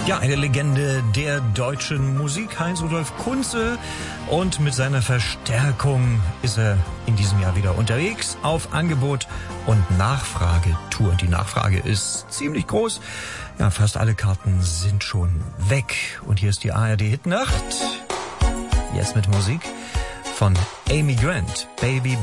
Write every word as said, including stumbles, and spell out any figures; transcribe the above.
Ja, eine Legende der deutschen Musik, Heinz-Rudolf Kunze. Und mit seiner Verstärkung ist er in diesem Jahr wieder unterwegs auf Angebot- und Nachfragetour. Die Nachfrage ist ziemlich groß. Ja, fast alle Karten sind schon weg. Und hier ist die A R D Hitnacht. Jetzt mit Musik von Amy Grant, Baby